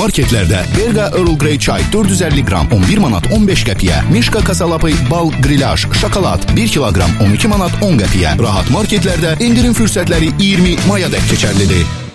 Marketlərdə Berqa Earl Grey çay 450 qram 11 manat 15 qəpiyə, Mişka Kasalapı bal grilaj şokolad 1 kiloqram 12 manat 10 qəpiyə. Rahat marketlərdə indirim fürsətləri 20 mayadək keçərlidir.